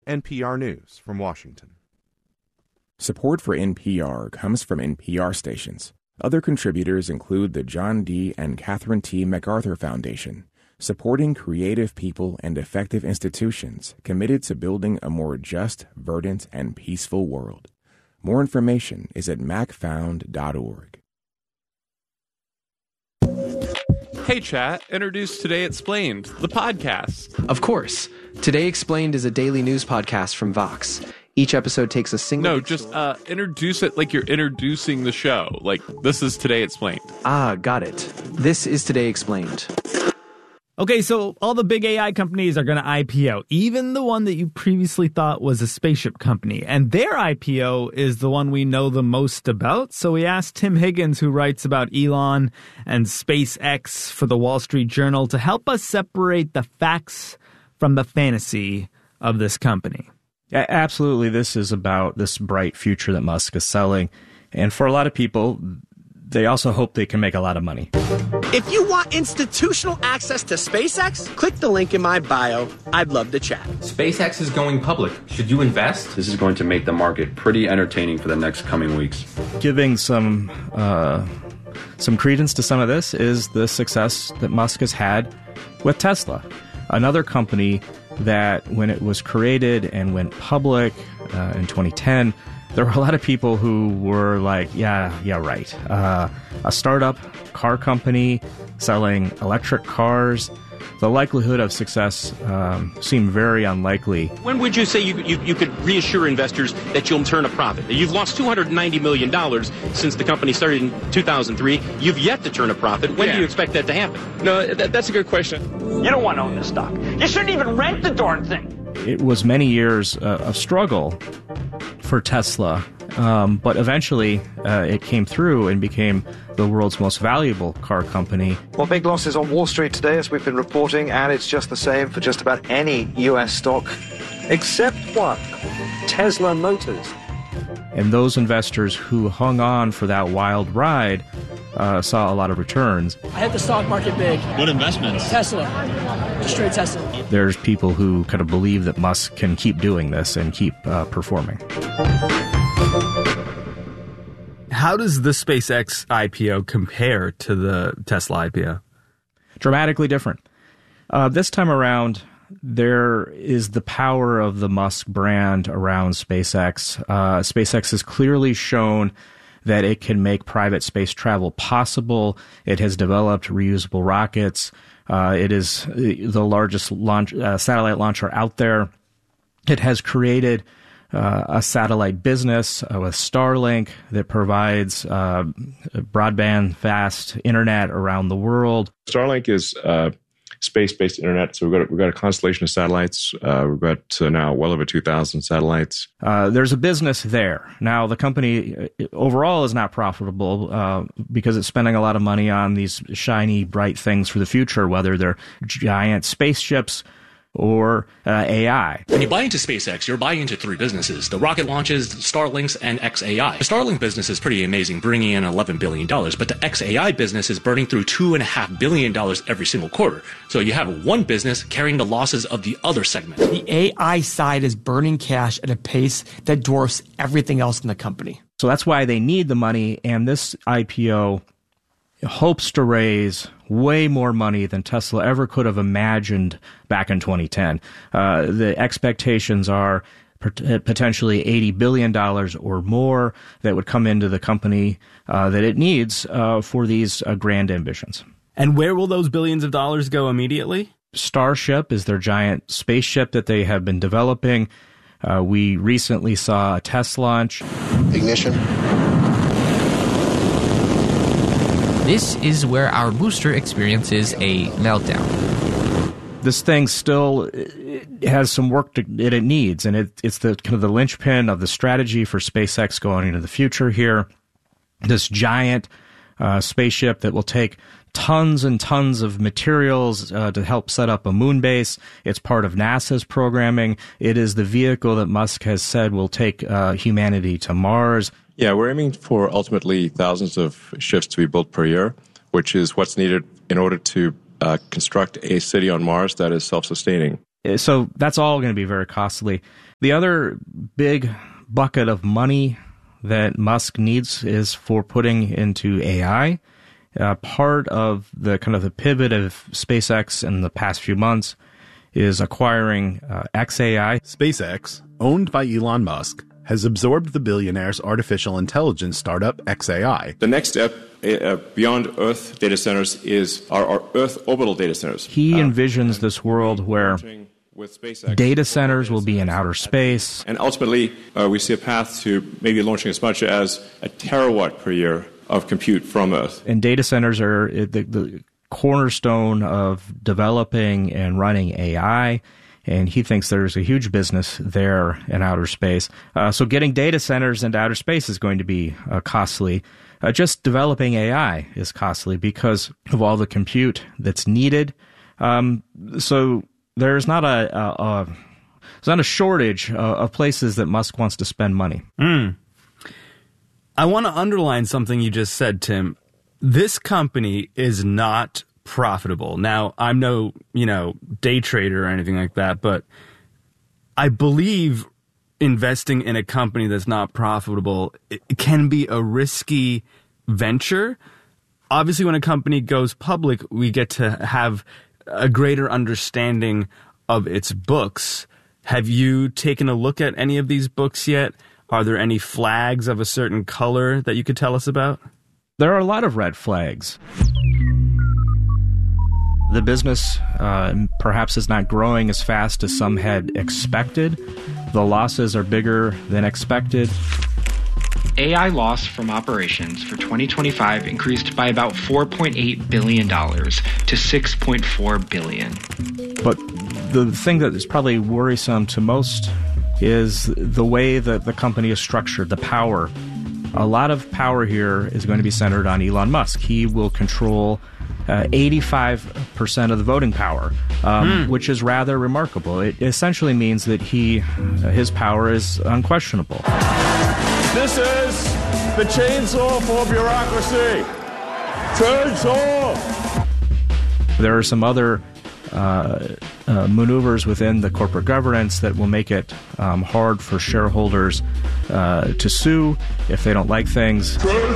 NPR News from Washington. Support for NPR comes from NPR stations. Other contributors include the John D. and Catherine T. MacArthur Foundation, supporting creative people and effective institutions committed to building a more just, verdant, and peaceful world. More information is at macfound.org. Hey, chat. Introduce Today Explained, the podcast. Of course. Today Explained is a daily news podcast from Vox. Each episode takes a single... No, just introduce it like you're introducing the show. Like, this is Today Explained. Ah, got it. This is Today Explained. Okay, so all the big AI companies are going to IPO, even the one that you previously thought was a spaceship company. And their IPO is the one we know the most about. So we asked Tim Higgins, who writes about Elon and SpaceX for the Wall Street Journal, to help us separate the facts from the fantasy of this company. Absolutely. This is about this bright future that Musk is selling. And for a lot of people, they also hope they can make a lot of money. If you want institutional access to SpaceX, click the link in my bio. I'd love to chat. SpaceX is going public. Should you invest? This is going to make the market pretty entertaining for the next coming weeks. Giving some credence to some of this is the success that Musk has had with Tesla, another company that when it was created and went public in 2010, there were a lot of people who were like, yeah, right. A startup car company selling electric cars. The likelihood of success seemed very unlikely. When would you say you could reassure investors that you'll turn a profit? You've lost $290 million since the company started in 2003. You've yet to turn a profit. When do you expect that to happen? No, that's a good question. You don't want to own this stock. You shouldn't even rent the darn thing. It was many years of struggle for Tesla, but eventually it came through and became the world's most valuable car company. Well, big losses on Wall Street today, as we've been reporting, and it's just the same for just about any U.S. stock, except one, Tesla Motors. And those investors who hung on for that wild ride saw a lot of returns. I hit the stock market big. What investments? Tesla. Just straight Tesla. There's people who kind of believe that Musk can keep doing this and keep performing. How does the SpaceX IPO compare to the Tesla IPO? Dramatically different. This time around, there is the power of the Musk brand around SpaceX. SpaceX has clearly shown that it can make private space travel possible. It has developed reusable rockets. It is the largest satellite launcher out there. It has created a satellite business with Starlink that provides broadband, fast internet around the world. Starlink is space-based internet, so we've got a constellation of satellites. We've got now well over 2,000 satellites. There's a business there. Now, the company overall is not profitable because it's spending a lot of money on these shiny, bright things for the future, whether they're giant spaceships or AI. When you buy into SpaceX, you're buying into three businesses: the rocket launches, Starlinks, and xAI. The Starlink business is pretty amazing, bringing in $11 billion, but the xAI business is burning through $2.5 billion every single quarter. So you have one business carrying the losses of the other segment. The AI side is burning cash at a pace that dwarfs everything else in the company. So that's why they need the money, and this IPO hopes to raise way more money than Tesla ever could have imagined back in 2010. The expectations are potentially $80 billion or more that would come into the company that it needs for these grand ambitions. And where will those billions of dollars go immediately? Starship is their giant spaceship that they have been developing. We recently saw a test launch. Ignition. This is where our booster experiences a meltdown. This thing still has some work that it needs, and it's the kind of the linchpin of the strategy for SpaceX going into the future here. This giant spaceship that will take tons and tons of materials to help set up a moon base. It's part of NASA's programming. It is the vehicle that Musk has said will take humanity to Mars. Yeah, we're aiming for ultimately thousands of ships to be built per year, which is what's needed in order to construct a city on Mars that is self-sustaining. So that's all going to be very costly. The other big bucket of money that Musk needs is for putting into AI. Part of the kind of the pivot of SpaceX in the past few months is acquiring xAI. SpaceX, owned by Elon Musk, has absorbed the billionaire's artificial intelligence startup xAI. The next step beyond Earth data centers is our Earth orbital data centers. He envisions this world where data centers will be in outer space. And ultimately, we see a path to maybe launching as much as a terawatt per year of compute from Earth. And data centers are the cornerstone of developing and running AI. And he thinks there's a huge business there in outer space. So getting data centers into outer space is going to be costly. Just developing AI is costly because of all the compute that's needed. So there's not a shortage of places that Musk wants to spend money. I want to underline something you just said, Tim. This company is not profitable. Now, I'm no, day trader or anything like that, but I believe investing in a company that's not profitable, it can be a risky venture. Obviously, when a company goes public, we get to have a greater understanding of its books. Have you taken a look at any of these books yet? Are there any flags of a certain color that you could tell us about? There are a lot of red flags. The business perhaps is not growing as fast as some had expected. The losses are bigger than expected. AI loss from operations for 2025 increased by about $4.8 billion to $6.4 billion. But the thing that is probably worrisome to most is the way that the company is structured, the power. A lot of power here is going to be centered on Elon Musk. He will control 85% of the voting power, which is rather remarkable. It essentially means that his power is unquestionable. This is the chainsaw for bureaucracy. Chainsaw! There are some other maneuvers within the corporate governance that will make it hard for shareholders to sue if they don't like things.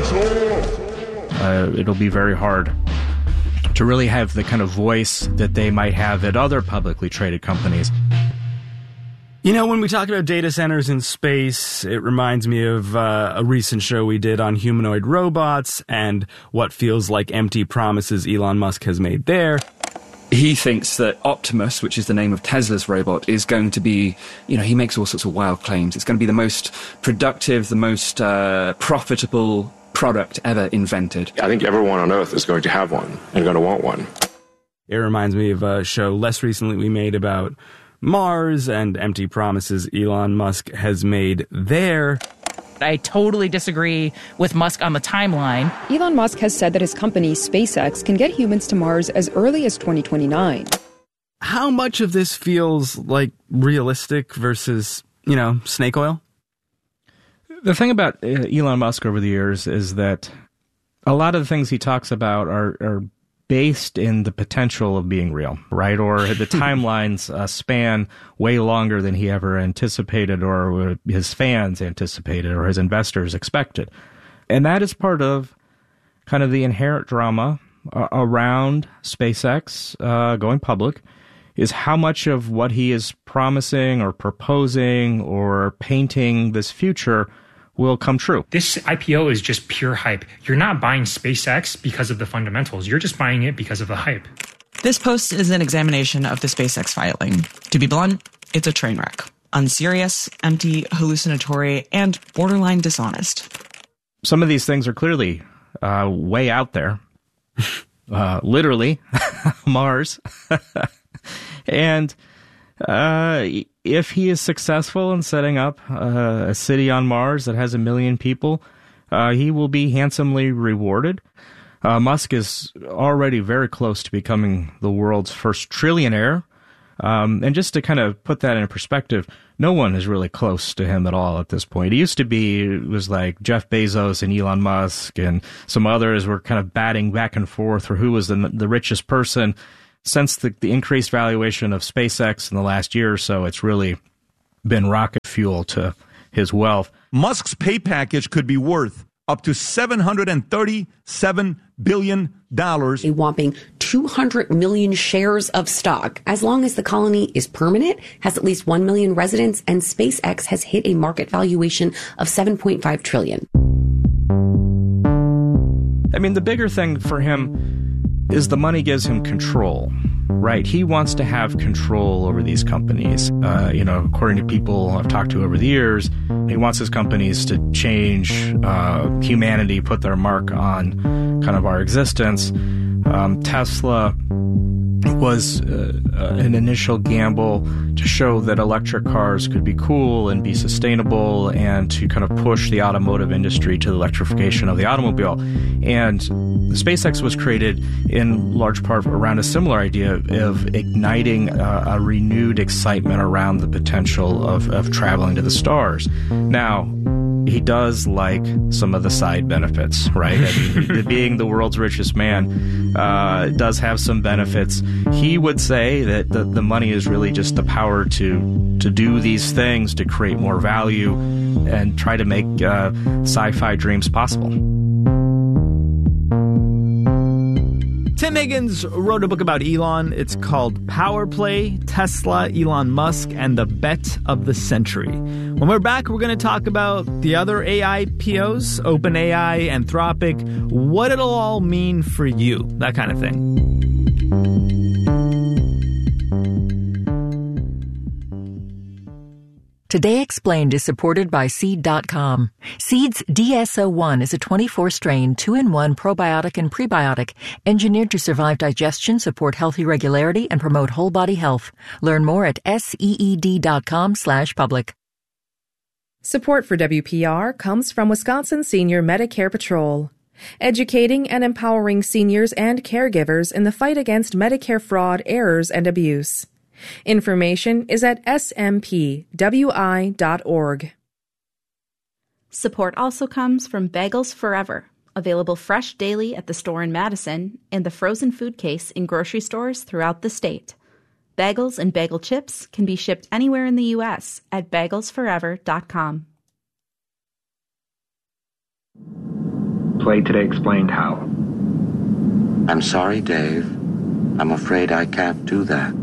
It'll be very hard to really have the kind of voice that they might have at other publicly traded companies. When we talk about data centers in space, it reminds me of a recent show we did on humanoid robots and what feels like empty promises Elon Musk has made there. He thinks that Optimus, which is the name of Tesla's robot, is going to be, he makes all sorts of wild claims. It's going to be the most productive, the most profitable product ever invented. I think everyone on Earth is going to have one and going to want one. It reminds me of a show less recently we made about Mars and empty promises Elon Musk has made there. I totally disagree with Musk on the timeline. Elon Musk has said that his company, SpaceX, can get humans to Mars as early as 2029. How much of this feels like realistic versus, snake oil? The thing about Elon Musk over the years is that a lot of the things he talks about are based in the potential of being real, right? Or the timelines span way longer than he ever anticipated, or his fans anticipated, or his investors expected. And that is part of kind of the inherent drama around SpaceX going public, is how much of what he is promising or proposing or painting this future will come true. This IPO is just pure hype. You're not buying SpaceX because of the fundamentals. You're just buying it because of the hype. This post is an examination of the SpaceX filing. To be blunt, it's a train wreck. Unserious, empty, hallucinatory, and borderline dishonest. Some of these things are clearly way out there. Literally, Mars. And if he is successful in setting up a city on Mars that has 1 million people, he will be handsomely rewarded. Musk is already very close to becoming the world's first trillionaire. And just to kind of put that in perspective, no one is really close to him at all at this point. It used to be, it was like Jeff Bezos and Elon Musk and some others were kind of batting back and forth for who was the richest person. Since the increased valuation of SpaceX in the last year or so, it's really been rocket fuel to his wealth. Musk's pay package could be worth up to $737 billion. A whopping 200 million shares of stock, as long as the colony is permanent, has at least 1 million residents, and SpaceX has hit a market valuation of $7.5 trillion. I mean, the bigger thing for him is the money gives him control, right? He wants to have control over these companies. According to people I've talked to over the years, he wants his companies to change humanity, put their mark on kind of our existence. Tesla was an initial gamble to show that electric cars could be cool and be sustainable and to kind of push the automotive industry to the electrification of the automobile. And SpaceX was created in large part around a similar idea of igniting a renewed excitement around the potential of traveling to the stars. Now, he does like some of the side benefits, right? I mean, being the world's richest man does have some benefits. He would say that the money is really just the power to do these things, to create more value, and try to make sci-fi dreams possible. Tim Higgins wrote a book about Elon. It's called Power Play, Tesla, Elon Musk, and the Bet of the Century. When we're back, we're going to talk about the other AI POs, OpenAI, Anthropic, what it'll all mean for you, that kind of thing. Today Explained is supported by Seed.com. Seed's DSO1 is a 24-strain, 2-in-1 probiotic and prebiotic engineered to survive digestion, support healthy regularity, and promote whole-body health. Learn more at SEED.com/public. Support for WPR comes from Wisconsin Senior Medicare Patrol, educating and empowering seniors and caregivers in the fight against Medicare fraud, errors, and abuse. Information is at smpwi.org. Support also comes from Bagels Forever, available fresh daily at the store in Madison and the frozen food case in grocery stores throughout the state. Bagels and bagel chips can be shipped anywhere in the U.S. at bagelsforever.com. Play Today Explained how. I'm sorry, Dave. I'm afraid I can't do that.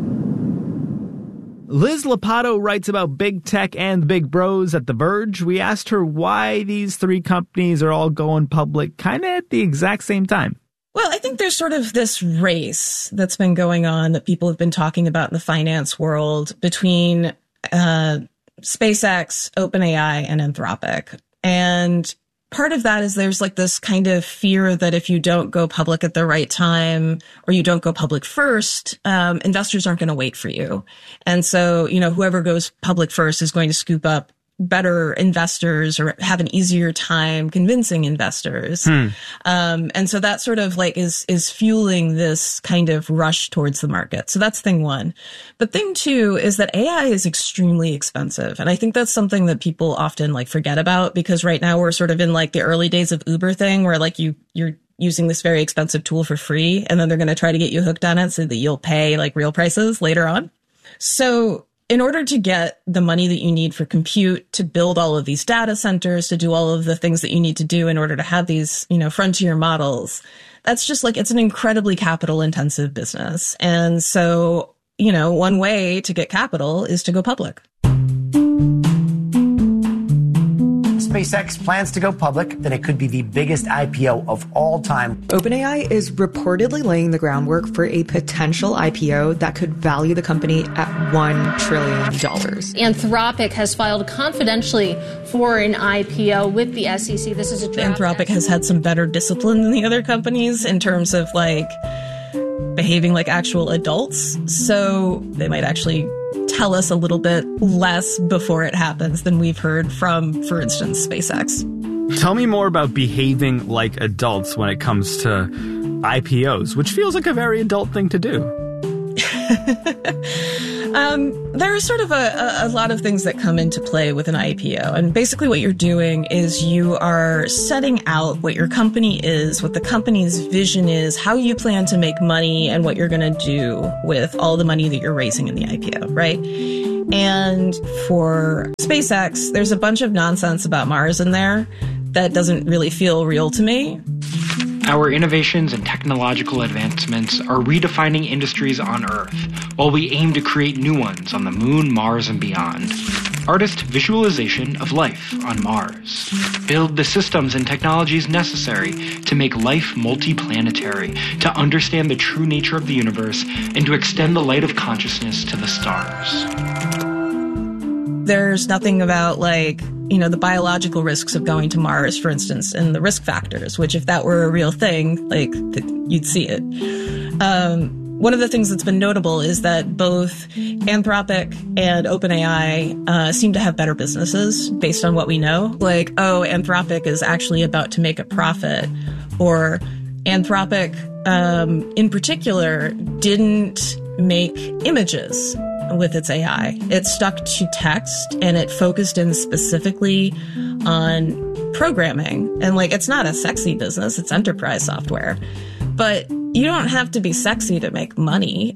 Liz Lopatto writes about big tech and big bros at The Verge. We asked her why these three companies are all going public kind of at the exact same time. Well, I think there's sort of this race that's been going on that people have been talking about in the finance world between SpaceX, OpenAI, and Anthropic. And part of that is there's like this kind of fear that if you don't go public at the right time or you don't go public first, investors aren't going to wait for you. And so, whoever goes public first is going to scoop up better investors or have an easier time convincing investors. And so that sort of like is fueling this kind of rush towards the market. So that's thing one. But thing two is that AI is extremely expensive. And I think that's something that people often like forget about, because right now we're sort of in like the early days of Uber thing where like you're using this very expensive tool for free, and then they're going to try to get you hooked on it so that you'll pay like real prices later on. So in order to get the money that you need for compute, to build all of these data centers, to do all of the things that you need to do in order to have these, frontier models, that's just like, it's an incredibly capital intensive business. And so, one way to get capital is to go public. SpaceX plans to go public, then it could be the biggest IPO of all time. OpenAI is reportedly laying the groundwork for a potential IPO that could value the company at $1 trillion. Anthropic has filed confidentially for an IPO with the SEC. This is a draft. Anthropic has had some better discipline than the other companies in terms of like behaving like actual adults. So they might actually tell us a little bit less before it happens than we've heard from, for instance, SpaceX. Tell me more about behaving like adults when it comes to IPOs, which feels like a very adult thing to do. There are sort of a lot of things that come into play with an IPO. And basically what you're doing is you are setting out what your company is, what the company's vision is, how you plan to make money, and what you're going to do with all the money that you're raising in the IPO, right? And for SpaceX, there's a bunch of nonsense about Mars in there that doesn't really feel real to me. Our innovations and technological advancements are redefining industries on Earth, while we aim to create new ones on the Moon, Mars, and beyond. Artist visualization of life on Mars. Build the systems and technologies necessary to make life multiplanetary, to understand the true nature of the universe, and to extend the light of consciousness to the stars. There's nothing about, like, you know, the biological risks of going to Mars, for instance, and the risk factors, which if that were a real thing, like, you'd see it. One of the things that's been notable is that both Anthropic and OpenAI seem to have better businesses based on what we know. Like, oh, Anthropic is actually about to make a profit, or Anthropic, in particular, didn't make images with its AI. It stuck to text and it focused in specifically on programming. And like, it's not a sexy business, it's enterprise software. But you don't have to be sexy to make money.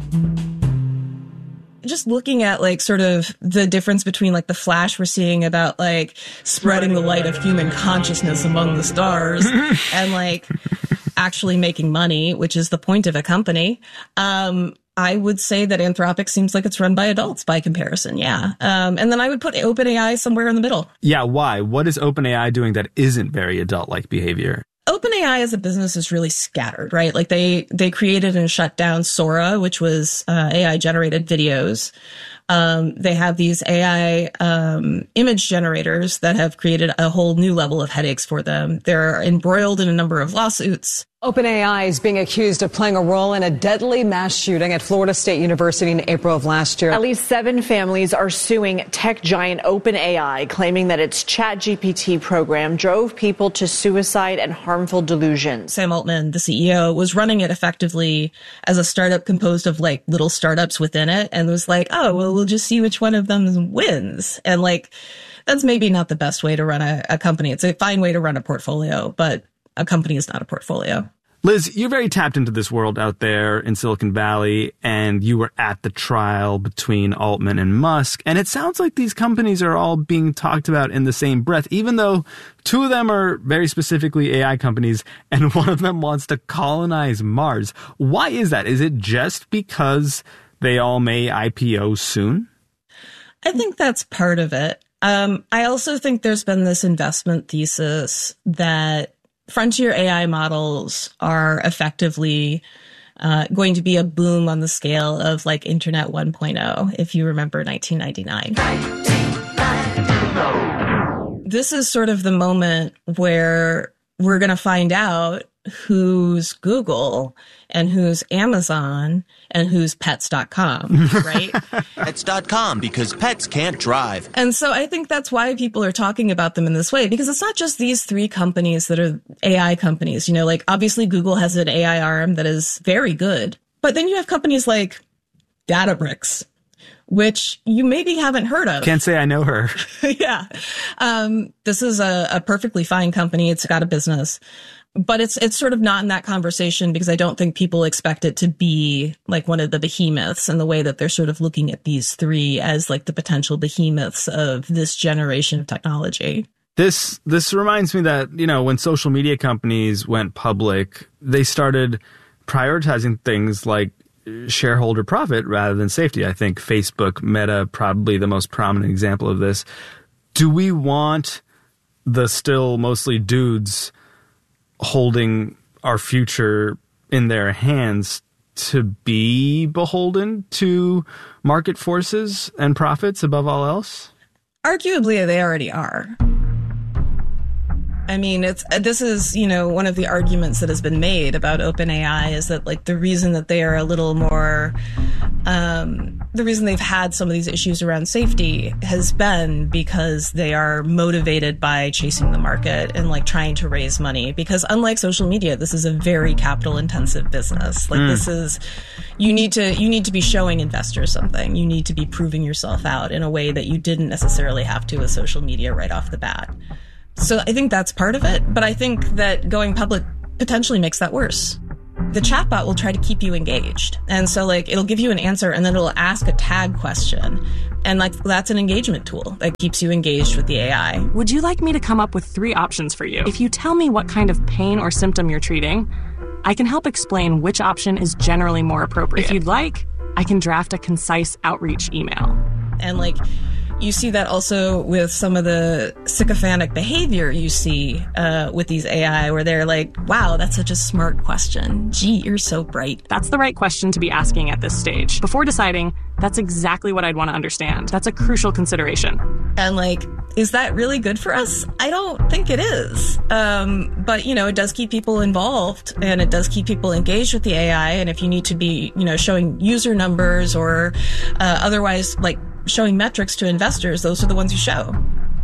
Just looking at like sort of the difference between like the flash we're seeing about like spreading the light of human consciousness among the stars and like actually making money, which is the point of a company. I would say that Anthropic seems like it's run by adults by comparison. Yeah. And then I would put OpenAI somewhere in the middle. Yeah. Why? What is OpenAI doing that isn't very adult-like behavior? OpenAI as a business is really scattered, right? Like they created and shut down Sora, which was AI generated videos. They have these AI image generators that have created a whole new level of headaches for them. They're embroiled in a number of lawsuits. OpenAI is being accused of playing a role in a deadly mass shooting at Florida State University in April of last year. At least 7 families are suing tech giant OpenAI, claiming that its ChatGPT program drove people to suicide and harmful delusions. Sam Altman, the CEO, was running it effectively as a startup composed of like little startups within it, and was like, oh, well, we'll just see which one of them wins. And like, that's maybe not the best way to run a company. It's a fine way to run a portfolio, but a company is not a portfolio. Liz, you're very tapped into this world out there in Silicon Valley, and you were at the trial between Altman and Musk. And it sounds like these companies are all being talked about in the same breath, even though 2 of them are very specifically AI companies, and one of them wants to colonize Mars. Why is that? Is it just because they all may IPO soon? I think that's part of it. I also think there's been this investment thesis that frontier AI models are effectively going to be a boom on the scale of like Internet 1.0, if you remember 1999. This is sort of the moment where we're going to find out who's Google and who's Amazon and who's Pets.com, right? Pets.com, because pets can't drive. And so I think that's why people are talking about them in this way, because it's not just these 3 companies that are AI companies. You know, like obviously Google has an AI arm that is very good, but then you have companies like Databricks, which you maybe haven't heard of. Can't say I know her. Yeah. This is a perfectly fine company. It's got a business. But it's sort of not in that conversation because I don't think people expect it to be like one of the behemoths in the way that they're sort of looking at these 3 as like the potential behemoths of this generation of technology. This reminds me that, you know, when social media companies went public, they started prioritizing things like shareholder profit rather than safety. I think Facebook, Meta, probably the most prominent example of this. Do we want the still mostly dudes holding our future in their hands to be beholden to market forces and profits above all else? Arguably, they already are. I mean, this is, one of the arguments that has been made about OpenAI is that, like, the reason that they are a little more, the reason they've had some of these issues around safety has been because they are motivated by chasing the market and, like, trying to raise money. Because unlike social media, this is a very capital intensive business. Like, this is, you need to be showing investors something. You need to be proving yourself out in a way that you didn't necessarily have to with social media right off the bat. So I think that's part of it, but I think that going public potentially makes that worse. The chatbot will try to keep you engaged. And so, like, it'll give you an answer and then it'll ask a tag question. And, like, that's an engagement tool that keeps you engaged with the AI. Would you like me to come up with 3 options for you? If you tell me what kind of pain or symptom you're treating, I can help explain which option is generally more appropriate. If you'd like, I can draft a concise outreach email. And, like, you see that also with some of the sycophantic behavior you see with these AI, where they're like, wow, that's such a smart question. Gee, you're so bright. That's the right question to be asking at this stage. Before deciding, that's exactly what I'd want to understand. That's a crucial consideration. And, like, is that really good for us? I don't think it is. But, it does keep people involved and it does keep people engaged with the AI. And if you need to be, showing user numbers or otherwise, like, showing metrics to investors, those are the ones you show.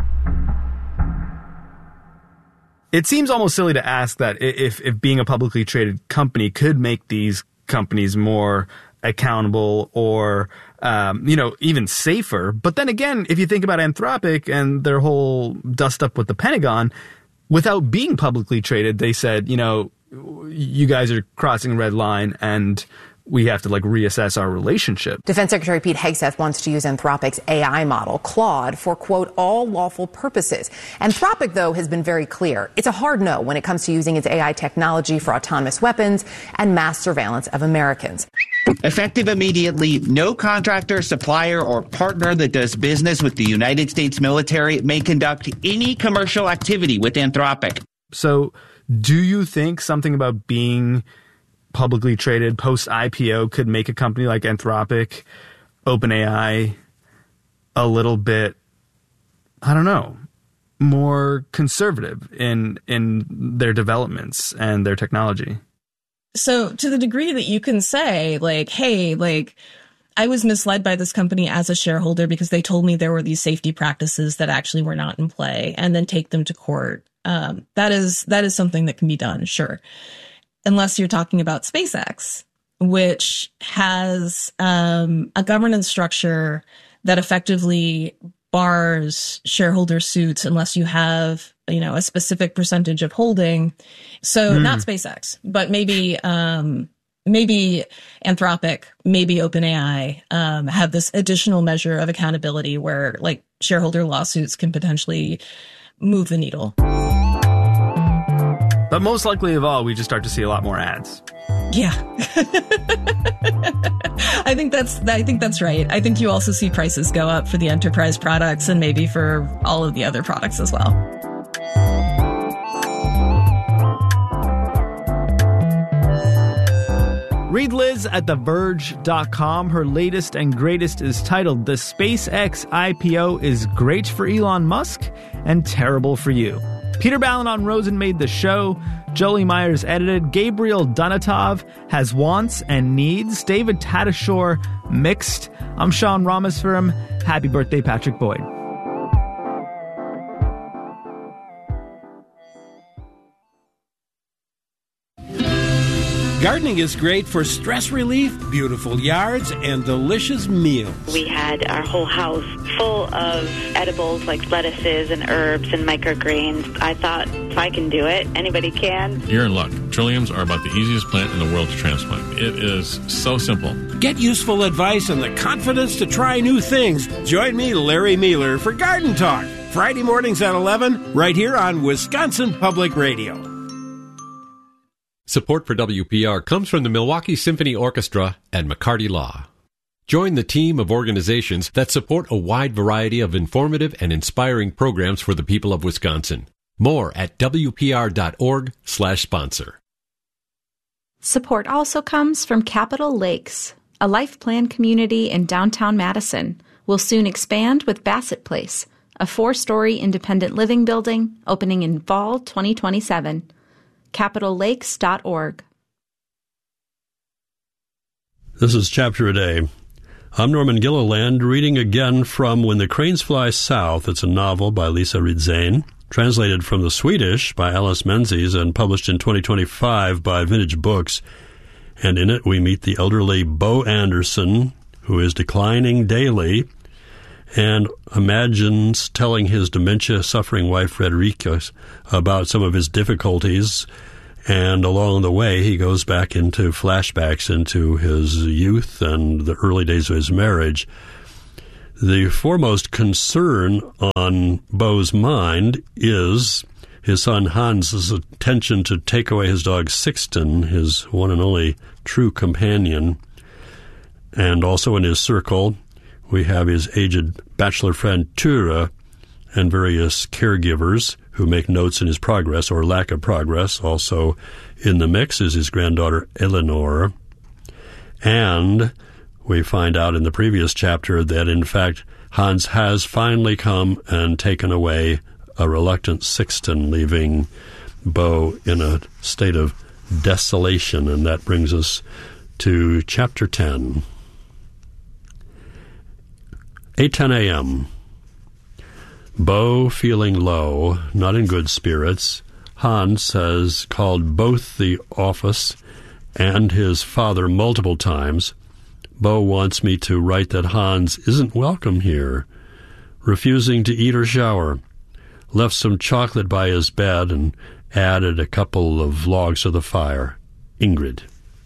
It seems almost silly to ask that if being a publicly traded company could make these companies more accountable or, even safer. But then again, if you think about Anthropic and their whole dust up with the Pentagon, without being publicly traded, they said, you guys are crossing a red line and we have to, like, reassess our relationship. Defense Secretary Pete Hegseth wants to use Anthropic's AI model, Claude, for, quote, all lawful purposes. Anthropic, though, has been very clear. It's a hard no when it comes to using its AI technology for autonomous weapons and mass surveillance of Americans. Effective immediately, no contractor, supplier, or partner that does business with the United States military may conduct any commercial activity with Anthropic. So, do you think something about being publicly traded post-IPO could make a company like Anthropic, OpenAI, a little bit, I don't know, more conservative in their developments and their technology? So to the degree that you can say, like, hey, like, I was misled by this company as a shareholder because they told me there were these safety practices that actually were not in play, and then take them to court. That is something that can be done, sure. Unless you're talking about SpaceX, which has a governance structure that effectively bars shareholder suits unless you have, a specific percentage of holding. So not SpaceX, but maybe Anthropic, maybe OpenAI have this additional measure of accountability where, like, shareholder lawsuits can potentially move the needle. But most likely of all, we just start to see a lot more ads. Yeah. I think that's right. I think you also see prices go up for the enterprise products and maybe for all of the other products as well. Read Liz at TheVerge.com. Her latest and greatest is titled The SpaceX IPO is Great for Elon Musk and Terrible for You. Peter Ballon Rosen made the show. Jolie Myers edited. Gabriel Donatov has wants and needs. David Tadashore mixed. I'm Sean Rameswaram. Happy birthday, Patrick Boyd. Gardening is great for stress relief, beautiful yards, and delicious meals. We had our whole house full of edibles like lettuces and herbs and microgreens. I thought, if I can do it, anybody can. You're in luck. Trilliums are about the easiest plant in the world to transplant. It is so simple. Get useful advice and the confidence to try new things. Join me, Larry Mueller, for Garden Talk. Friday mornings at 11, right here on Wisconsin Public Radio. Support for WPR comes from the Milwaukee Symphony Orchestra and McCarty Law. Join the team of organizations that support a wide variety of informative and inspiring programs for the people of Wisconsin. More at WPR.org/sponsor. Support also comes from Capitol Lakes, a life plan community in downtown Madison. Will soon expand with Bassett Place, a 4-story independent living building opening in fall 2027. CapitolLakes.org. This is Chapter a Day. I'm Norman Gilliland, reading again from When the Cranes Fly South. It's a novel by Lisa Ridzén, translated from the Swedish by Alice Menzies and published in 2025 by Vintage Books. And in it we meet the elderly Bo Anderson, who is declining daily, and imagines telling his dementia-suffering wife Frederica about some of his difficulties. And along the way, he goes back into flashbacks into his youth and the early days of his marriage. The foremost concern on Bo's mind is his son Hans's intention to take away his dog Sixten, his one and only true companion. And also in his circle, we have his aged bachelor friend Ture and various caregivers who make notes in his progress or lack of progress. Also in the mix is his granddaughter Eleanor. And we find out in the previous chapter that, in fact, Hans has finally come and taken away a reluctant Sixten, leaving Bo in a state of desolation. And that brings us to Chapter 10. 8:10 a.m. Bo feeling low, not in good spirits. Hans has called both the office and his father multiple times. Bo wants me to write that Hans isn't welcome here, refusing to eat or shower, left some chocolate by his bed and added a couple of logs to the fire. Ingrid.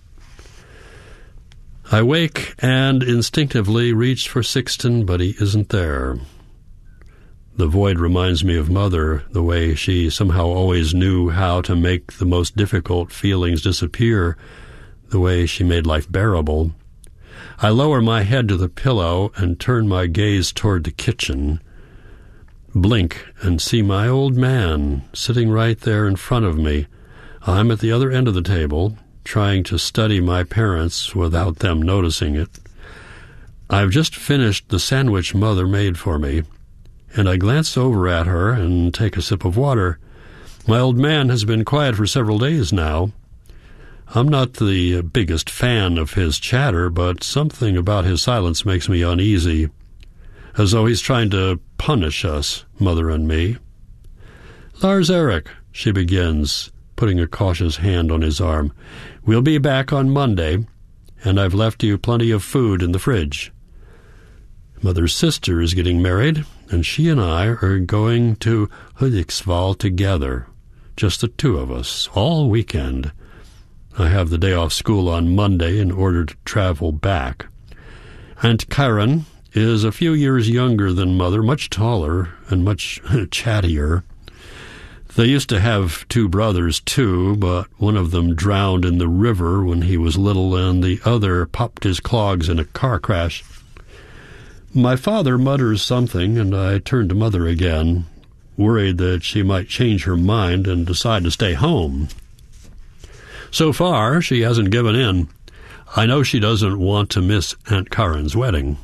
I wake and instinctively reach for Sixten, but he isn't there. The void reminds me of Mother, the way she somehow always knew how to make the most difficult feelings disappear, the way she made life bearable. I lower my head to the pillow and turn my gaze toward the kitchen, blink and see my old man sitting right there in front of me. I'm at the other end of the table, trying to study my parents without them noticing it. I've just finished the sandwich Mother made for me, and I glance over at her and take a sip of water. My old man has been quiet for several days now. I'm not the biggest fan of his chatter, but something about his silence makes me uneasy, as though he's trying to punish us, Mother and me. Lars-Erik, she begins, putting a cautious hand on his arm. We'll be back on Monday, and I've left you plenty of food in the fridge. Mother's sister is getting married, and she and I are going to Hudiksvall together, just the two of us, all weekend. I have the day off school on Monday in order to travel back. Aunt Karen is a few years younger than Mother, much taller and much chattier. They used to have 2 brothers, too, but one of them drowned in the river when he was little, and the other popped his clogs in a car crash. My father mutters something, and I turn to Mother again, worried that she might change her mind and decide to stay home. So far, she hasn't given in. I know she doesn't want to miss Aunt Karen's wedding.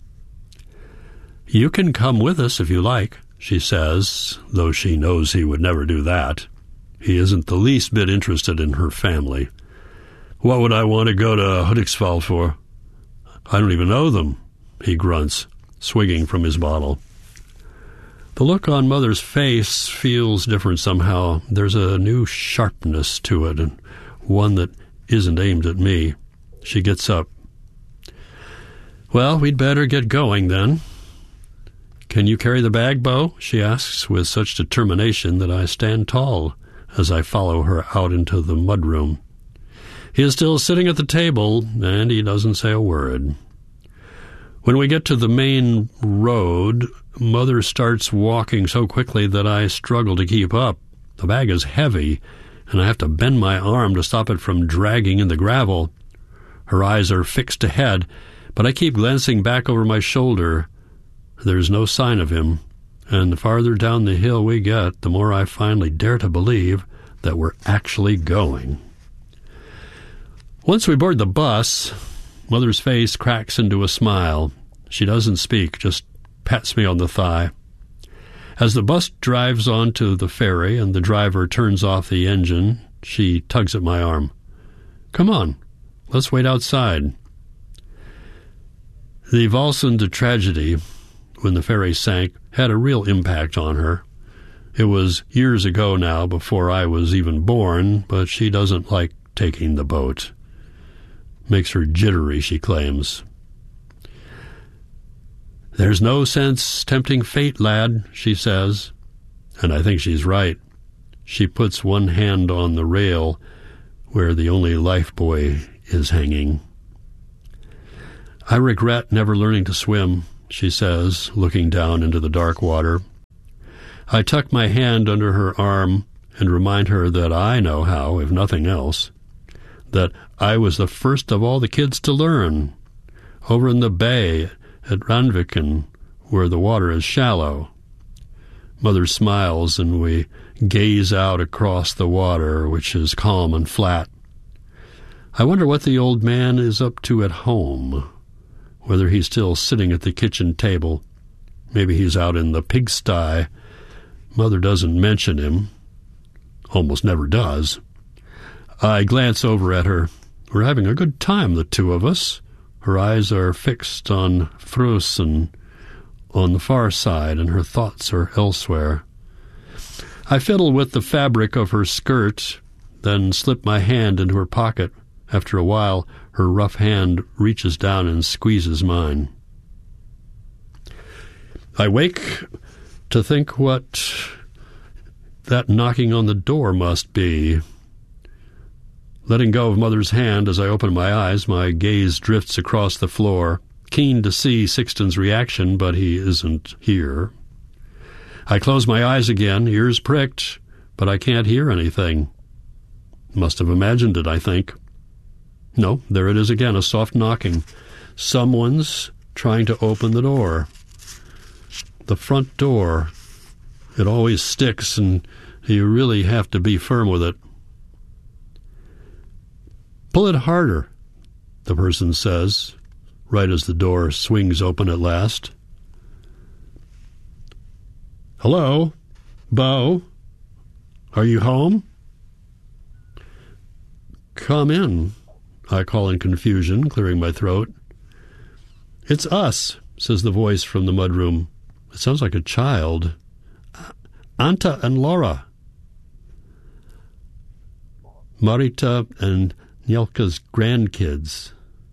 You can come with us if you like, she says, though she knows he would never do that. He isn't the least bit interested in her family. What would I want to go to Hudiksvall for? I don't even know them, he grunts, swigging from his bottle. The look on Mother's face feels different somehow. There's a new sharpness to it, and one that isn't aimed at me. She gets up. Well, we'd better get going, then. Can you carry the bag, Bo? She asks with such determination that I stand tall as I follow her out into the mudroom. He is still sitting at the table, and he doesn't say a word. When we get to the main road, Mother starts walking so quickly that I struggle to keep up. The bag is heavy, and I have to bend my arm to stop it from dragging in the gravel. Her eyes are fixed ahead, but I keep glancing back over my shoulder. There's no sign of him, and the farther down the hill we get, the more I finally dare to believe that we're actually going. Once we board the bus, Mother's face cracks into a smile. She doesn't speak, just pats me on the thigh. As the bus drives onto the ferry and the driver turns off the engine, she tugs at my arm. Come on, let's wait outside. The Valsund tragedy, when the ferry sank, had a real impact on her. It was years ago now, before I was even born, but she doesn't like taking the boat. Makes her jittery, she claims. There's no sense tempting fate, lad, she says, and I think she's right. She puts one hand on the rail where the only lifebuoy is hanging. I regret never learning to swim, she says, looking down into the dark water. I tuck my hand under her arm and remind her that I know how, if nothing else, that I was the first of all the kids to learn, over in the bay at Randviken, where the water is shallow. Mother smiles, and we gaze out across the water, which is calm and flat. I wonder what the old man is up to at home, whether he's still sitting at the kitchen table. Maybe he's out in the pigsty. Mother doesn't mention him, almost never does. I glance over at her. We're having a good time, the two of us. Her eyes are fixed on Frösen on the far side, and her thoughts are elsewhere. I fiddle with the fabric of her skirt, then slip my hand into her pocket. After a while, her rough hand reaches down and squeezes mine. I wake to think what that knocking on the door must be. Letting go of Mother's hand as I open my eyes, my gaze drifts across the floor, keen to see Sixton's reaction, but he isn't here. I close my eyes again, ears pricked, but I can't hear anything. Must have imagined it, I think. No, there it is again, a soft knocking. Someone's trying to open the door. The front door. It always sticks, and you really have to be firm with it. Pull it harder, the person says, right as the door swings open at last. Hello, Bo? Are you home? Come in, I call in confusion, clearing my throat. It's us, says the voice from the mudroom. It sounds like a child. Anta and Laura. Marita and Njelka's grandkids.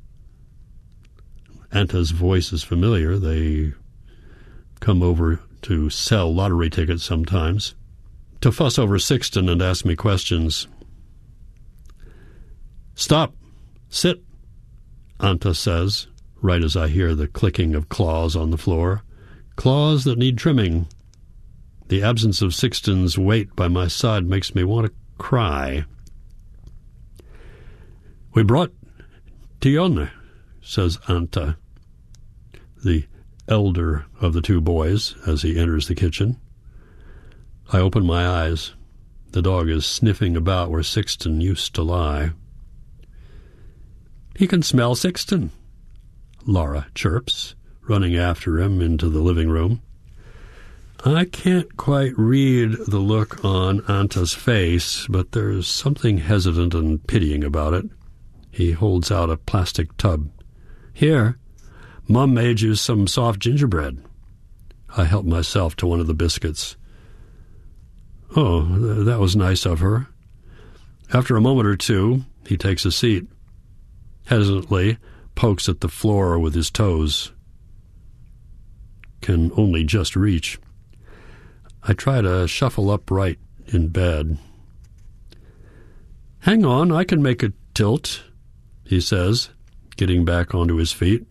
Anta's voice is familiar. They come over to sell lottery tickets sometimes, to fuss over Sixton and ask me questions. Stop. Sit, Anta says, right as I hear the clicking of claws on the floor. Claws that need trimming. The absence of Sixton's weight by my side makes me want to cry. We brought Tione, says Anta, the elder of the two boys, as he enters the kitchen. I open my eyes. The dog is sniffing about where Sixton used to lie. He can smell Sixton, Laura chirps, running after him into the living room. I can't quite read the look on Anta's face, but there's something hesitant and pitying about it. He holds out a plastic tub. Here, Mum made you some soft gingerbread. I help myself to one of the biscuits. Oh, that was nice of her. After a moment or two, he takes a seat. Hesitantly, pokes at the floor with his toes. Can only just reach. I try to shuffle upright in bed. Hang on, I can make a tilt, he says, getting back onto his feet.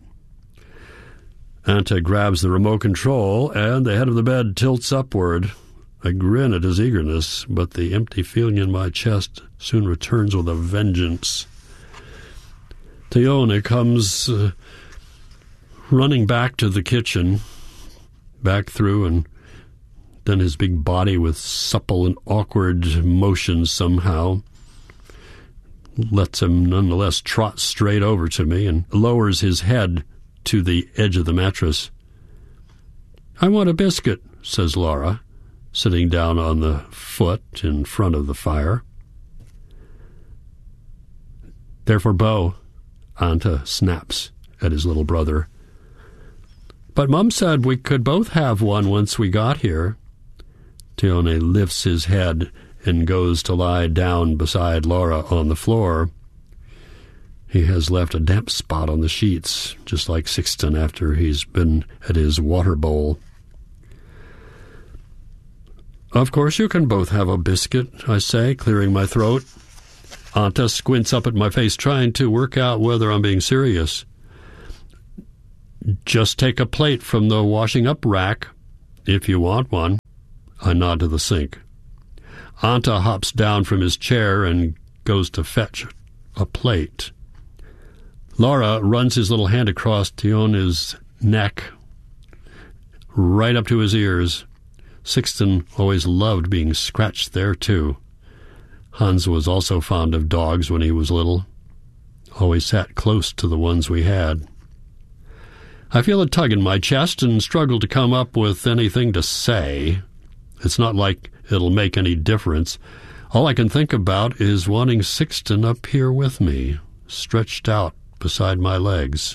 Anta grabs the remote control, and the head of the bed tilts upward. I grin at his eagerness, but the empty feeling in my chest soon returns with a vengeance. Tione comes running back to the kitchen, back through, and then his big body with supple and awkward motions somehow lets him nonetheless trot straight over to me and lowers his head to the edge of the mattress. I want a biscuit, says Laura. sitting down on the foot in front of the fire. "Therefore, Bo," Anta snaps at his little brother. "But Mum said we could both have one once we got here." Tione lifts his head and goes to lie down beside Laura on the floor. He has left a damp spot on the sheets, just like Sixten after he's been at his water bowl. "Of course you can both have a biscuit," I say, clearing my throat. Anta squints up at my face, trying to work out whether I'm being serious. "Just take a plate from the washing-up rack, if you want one." I nod to the sink. Anta hops down from his chair and goes to fetch a plate. Laura runs his little hand across Tione's neck, right up to his ears. Sixten always loved being scratched there, too. Hans was also fond of dogs when he was little. Always sat close to the ones we had. I feel a tug in my chest and struggle to come up with anything to say. It's not like it'll make any difference. All I can think about is wanting Sixten up here with me, stretched out beside my legs.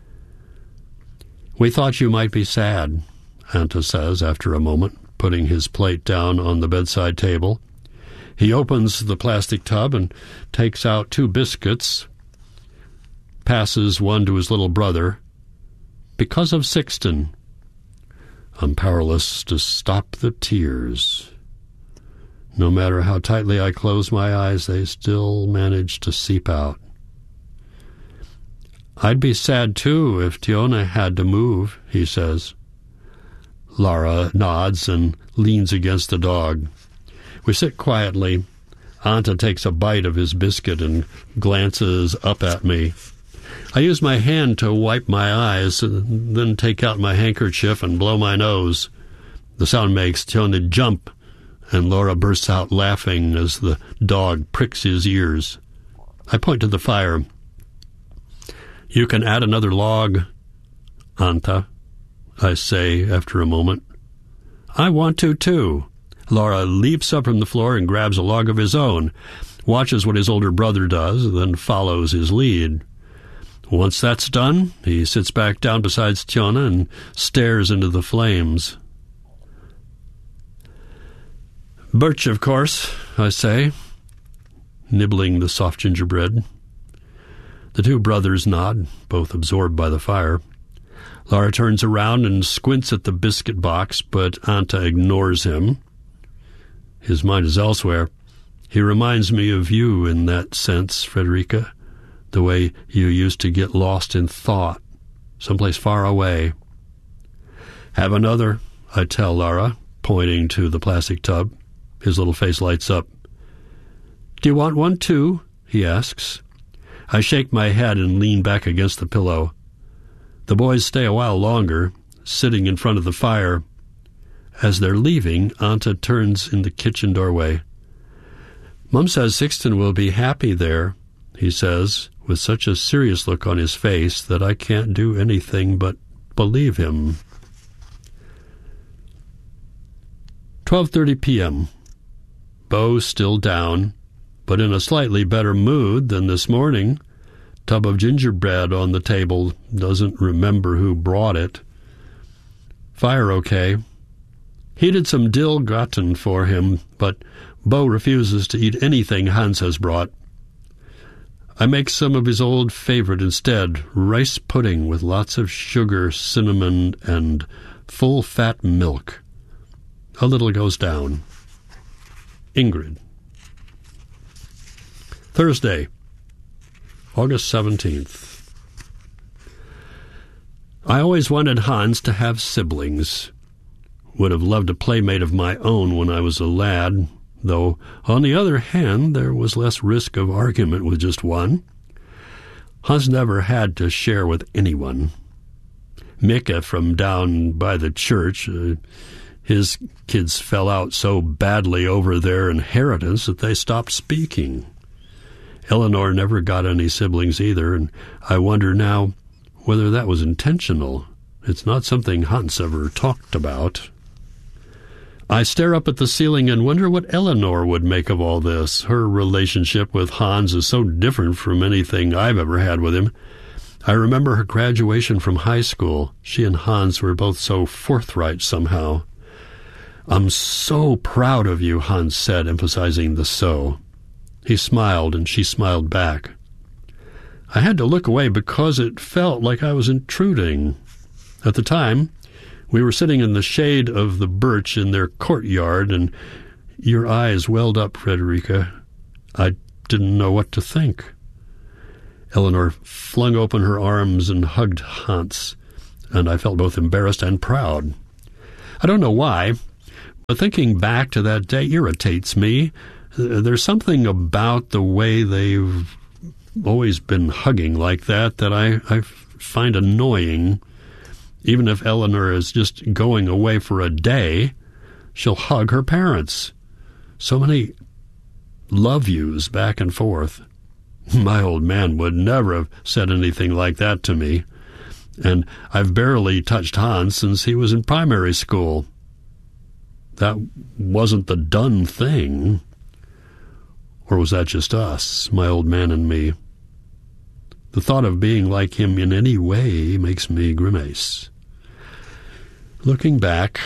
"We thought you might be sad," Anta says after a moment, putting his plate down on the bedside table. He opens the plastic tub and takes out 2 biscuits, passes one to his little brother. "Because of Sixten." I'm powerless to stop the tears. No matter how tightly I close my eyes, they still manage to seep out. "I'd be sad, too, if Tione had to move," he says. Lara nods and leans against the dog. We sit quietly. Anta takes a bite of his biscuit and glances up at me. I use my hand to wipe my eyes, and then take out my handkerchief and blow my nose. The sound makes Tione jump, and Laura bursts out laughing as the dog pricks his ears. I point to the fire. "You can add another log, Anta," I say after a moment. "I want to, too." Laura leaps up from the floor and grabs a log of his own, watches what his older brother does, then follows his lead. Once that's done, he sits back down beside Tione and stares into the flames. "Birch, of course," I say, nibbling the soft gingerbread. The 2 brothers nod, both absorbed by the fire. Laura turns around and squints at the biscuit box, but Anta ignores him. His mind is elsewhere. He reminds me of you in that sense, Frederica, the way you used to get lost in thought, someplace far away. "Have another," I tell Laura, pointing to the plastic tub. His little face lights up. "Do you want one, too?" he asks. I shake my head and lean back against the pillow. The boys stay a while longer, sitting in front of the fire. As they're leaving, Anta turns in the kitchen doorway. "Mum says Sixten will be happy there," he says, with such a serious look on his face that I can't do anything but believe him. 12:30 p.m. Bo still down, but in a slightly better mood than this morning. Tub of gingerbread on the table, doesn't remember who brought it. Fire okay. Heated some dill gratin for him, but Bo refuses to eat anything Hans has brought. I make some of his old favorite instead, rice pudding with lots of sugar, cinnamon, and full-fat milk. A little goes down. Ingrid. Thursday, August 17th. I always wanted Hans to have siblings. Would have loved a playmate of my own when I was a lad, though, on the other hand, there was less risk of argument with just one. Hans never had to share with anyone. Micah from down by the church, his kids fell out so badly over their inheritance that they stopped speaking. Eleanor never got any siblings either, and I wonder now whether that was intentional. It's not something Hans ever talked about. I stare up at the ceiling and wonder what Eleanor would make of all this. Her relationship with Hans is so different from anything I've ever had with him. I remember her graduation from high school. She and Hans were both so forthright somehow. "I'm so proud of you," Hans said, emphasizing the "so." He smiled, and she smiled back. I had to look away because it felt like I was intruding. At the time, we were sitting in the shade of the birch in their courtyard, and your eyes welled up, Frederica. I didn't know what to think. Eleanor flung open her arms and hugged Hans, and I felt both embarrassed and proud. I don't know why, but thinking back to that day irritates me. There's something about the way they've always been hugging like that I find annoying. Even if Eleanor is just going away for a day, she'll hug her parents. So many love yous back and forth. My old man would never have said anything like that to me, and I've barely touched Hans since he was in primary school. That wasn't the done thing. Or was that just us, my old man and me? The thought of being like him in any way makes me grimace. Looking back,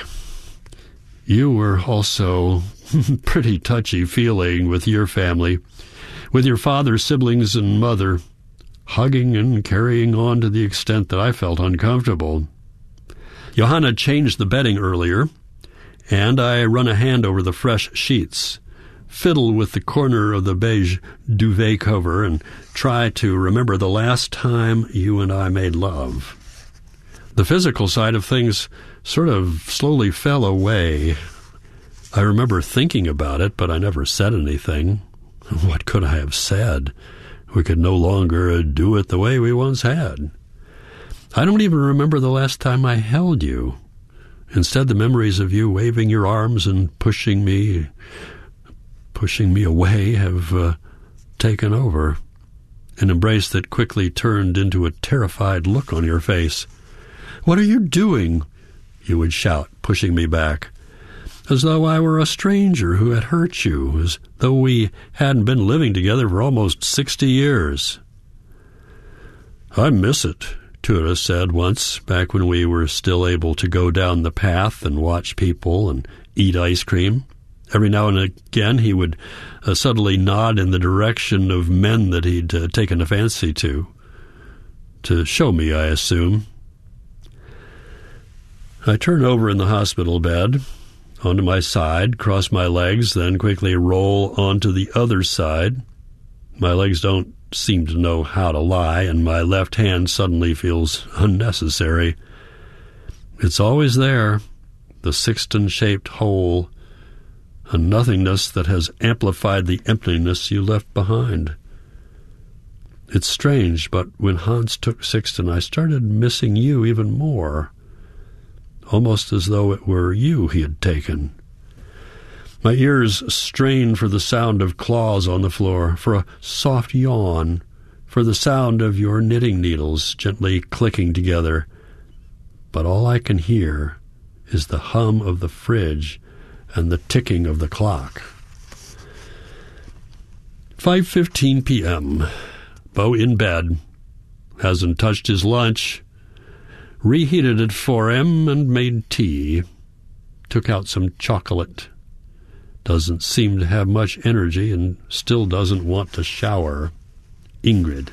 you were also pretty touchy-feeling with your family, with your father's siblings and mother, hugging and carrying on to the extent that I felt uncomfortable. Johanna changed the bedding earlier, and I run a hand over the fresh sheets, fiddle with the corner of the beige duvet cover, and try to remember the last time you and I made love. The physical side of things sort of slowly fell away. I remember thinking about it, but I never said anything. What could I have said? We could no longer do it the way we once had. I don't even remember the last time I held you. Instead, the memories of you waving your arms and pushing me away have taken over. An embrace that quickly turned into a terrified look on your face. "What are you doing?" you would shout, pushing me back, as though I were a stranger who had hurt you, as though we hadn't been living together for almost 60 years. "I miss it," Tura said once, back when we were still able to go down the path and watch people and eat ice cream. Every now and again he would subtly nod in the direction of men that he'd taken a fancy to show me, I assume. I turn over in the hospital bed, onto my side, cross my legs, then quickly roll onto the other side. My legs don't seem to know how to lie, and my left hand suddenly feels unnecessary. It's always there, the Sixton-shaped hole, a nothingness that has amplified the emptiness you left behind. It's strange, but when Hans took Sixton, I started missing you even more, almost as though it were you he had taken. My ears strained for the sound of claws on the floor, for a soft yawn, for the sound of your knitting needles gently clicking together. But all I can hear is the hum of the fridge and the ticking of the clock. 5:15 p.m. Beau in bed. Hasn't touched his lunch. Reheated it for him and made tea. Took out some chocolate. Doesn't seem to have much energy and still doesn't want to shower. Ingrid.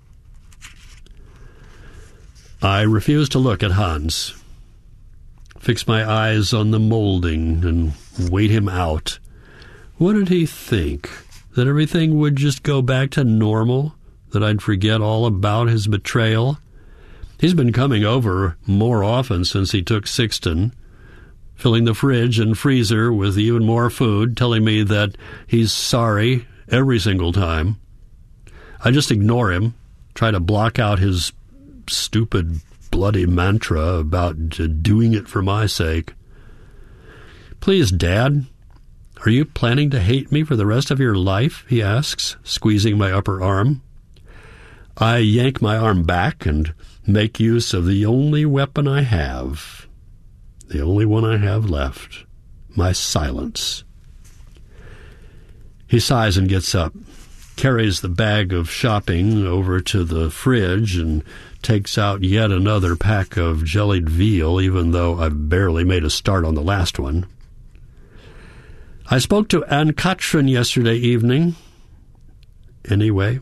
I refuse to look at Hans. Fix my eyes on the molding and wait him out. What did he think? That everything would just go back to normal? That I'd forget all about his betrayal? He's been coming over more often since he took Sixton, filling the fridge and freezer with even more food, telling me that he's sorry every single time. I just ignore him, try to block out his stupid, bloody mantra about doing it for my sake. Please, Dad, are you planning to hate me for the rest of your life? He asks, squeezing my upper arm. I yank my arm back and make use of the only weapon I have, the only one I have left, my silence. He sighs and gets up, carries the bag of shopping over to the fridge, and takes out yet another pack of jellied veal, even though I've barely made a start on the last one. I spoke to Ann-Katrin yesterday evening. Anyway,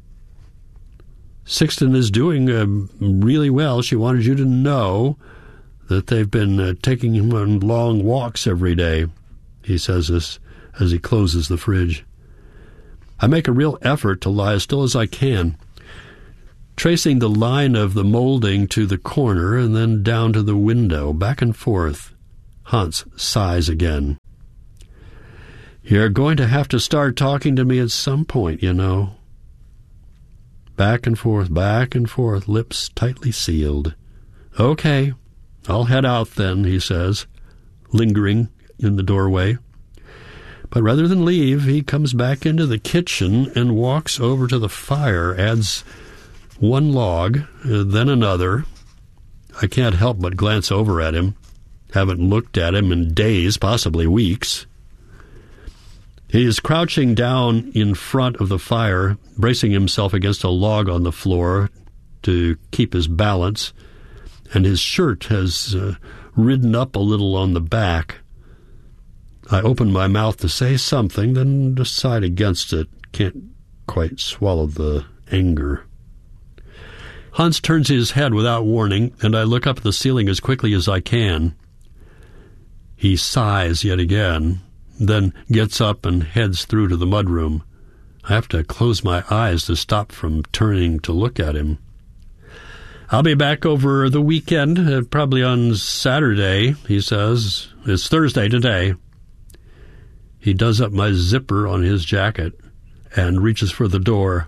Sixton is doing really well. She wanted you to know that they've been taking him on long walks every day, he says this as he closes the fridge. I make a real effort to lie as still as I can, tracing the line of the molding to the corner and then down to the window, back and forth. Hans sighs again. You're going to have to start talking to me at some point, you know. Back and forth, lips tightly sealed. Okay, I'll head out then, he says, lingering in the doorway. But rather than leave, he comes back into the kitchen and walks over to the fire, adds one log, then another. I can't help but glance over at him. Haven't looked at him in days, possibly weeks. He is crouching down in front of the fire, bracing himself against a log on the floor to keep his balance, and his shirt has ridden up a little on the back. I open my mouth to say something, then decide against it. Can't quite swallow the anger. Hans turns his head without warning, and I look up at the ceiling as quickly as I can. He sighs yet again, then gets up and heads through to the mudroom. I have to close my eyes to stop from turning to look at him. I'll be back over the weekend, probably on Saturday, he says. It's Thursday today. He does up my zipper on his jacket and reaches for the door.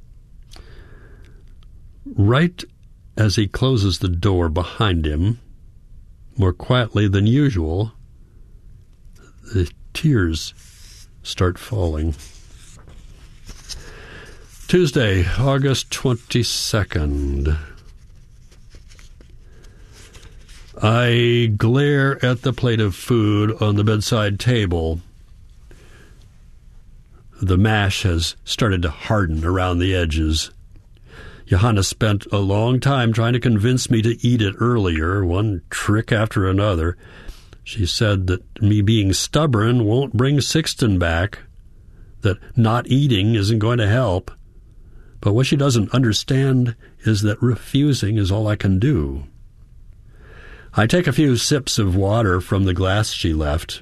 Right as he closes the door behind him, more quietly than usual, the tears start falling. Tuesday, August 22nd. I glare at the plate of food on the bedside table. The mash has started to harden around the edges. Johanna spent a long time trying to convince me to eat it earlier, one trick after another. She said that me being stubborn won't bring Sixton back, that not eating isn't going to help. But what she doesn't understand is that refusing is all I can do. I take a few sips of water from the glass she left.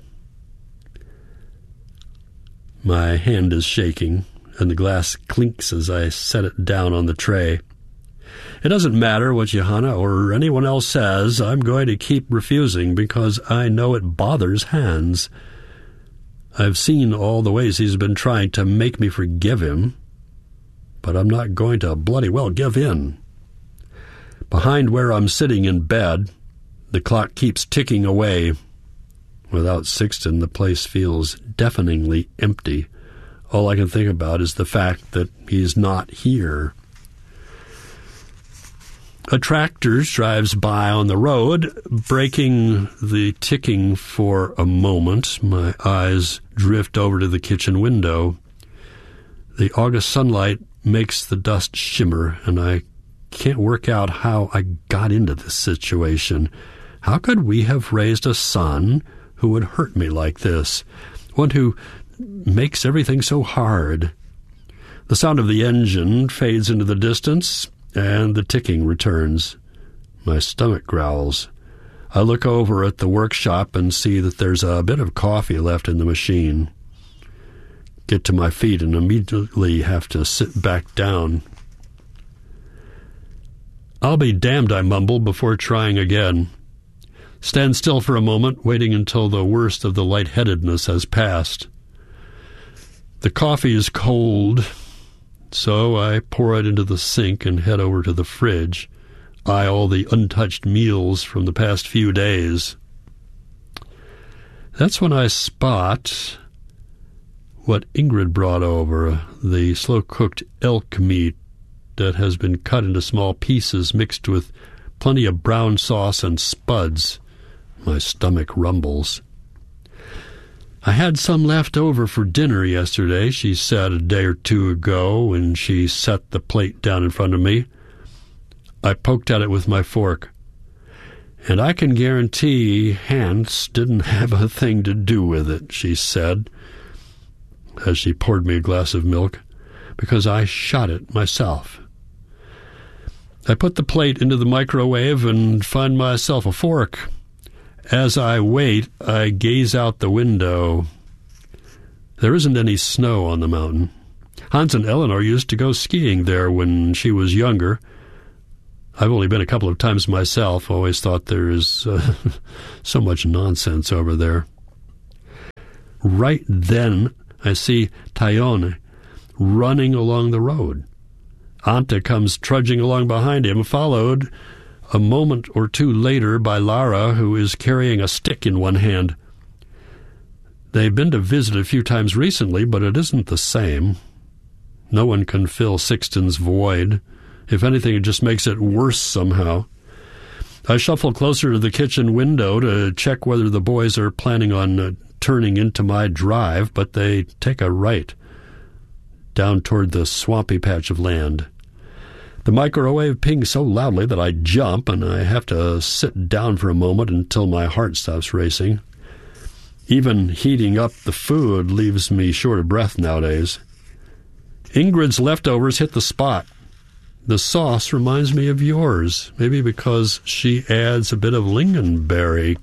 My hand is shaking, and the glass clinks as I set it down on the tray. It doesn't matter what Johanna or anyone else says. I'm going to keep refusing because I know it bothers Hans. I've seen all the ways he's been trying to make me forgive him, but I'm not going to bloody well give in. Behind where I'm sitting in bed, the clock keeps ticking away. Without Sixton, the place feels deafeningly empty. All I can think about is the fact that he's not here. A tractor drives by on the road, breaking the ticking for a moment. My eyes drift over to the kitchen window. The August sunlight makes the dust shimmer, and I can't work out how I got into this situation. How could we have raised a son who would hurt me like this? One who makes everything so hard. The sound of the engine fades into the distance, and the ticking returns. My stomach growls. I look over at the workshop and see that there's a bit of coffee left in the machine. Get to my feet and immediately have to sit back down. I'll be damned, I mumble before trying again. Stand still for a moment, waiting until the worst of the lightheadedness has passed. The coffee is cold, so I pour it into the sink and head over to the fridge, eye all the untouched meals from the past few days. That's when I spot what Ingrid brought over, the slow-cooked elk meat that has been cut into small pieces mixed with plenty of brown sauce and spuds. My stomach rumbles. I had some left over for dinner yesterday, she said a day or two ago when she set the plate down in front of me. I poked at it with my fork. And I can guarantee Hans didn't have a thing to do with it, she said, as she poured me a glass of milk, because I shot it myself. I put the plate into the microwave and find myself a fork. As I wait, I gaze out the window. There isn't any snow on the mountain. Hans and Eleanor used to go skiing there when she was younger. I've only been a couple of times myself. Always thought there is so much nonsense over there. Right then, I see Tayone running along the road. Ante comes trudging along behind him, followed a moment or two later by Lara, who is carrying a stick in one hand. They've been to visit a few times recently, but it isn't the same. No one can fill Sixton's void. If anything, it just makes it worse somehow. I shuffle closer to the kitchen window to check whether the boys are planning on turning into my drive, but they take a right down toward the swampy patch of land. The microwave pings so loudly that I jump, and I have to sit down for a moment until my heart stops racing. Even heating up the food leaves me short of breath nowadays. Ingrid's leftovers hit the spot. The sauce reminds me of yours, maybe because she adds a bit of lingonberry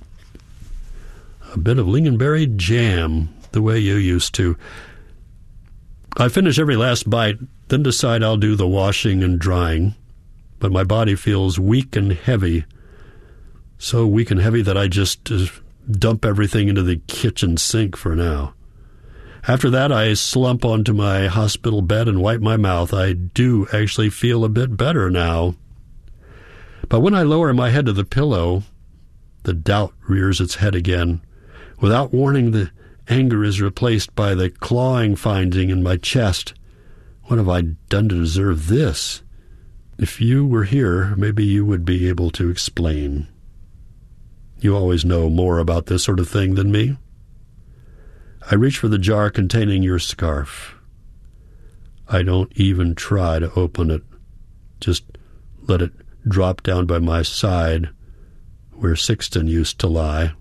jam, the way you used to. I finish every last bite, then decide I'll do the washing and drying, but my body feels weak and heavy, so weak and heavy that I just dump everything into the kitchen sink for now. After that, I slump onto my hospital bed and wipe my mouth. I do actually feel a bit better now. But when I lower my head to the pillow, the doubt rears its head again. Without warning, the anger is replaced by the clawing finding in my chest. What have I done to deserve this? If you were here, maybe you would be able to explain. You always know more about this sort of thing than me. I reach for the jar containing your scarf. I don't even try to open it. Just let it drop down by my side where Sixton used to lie.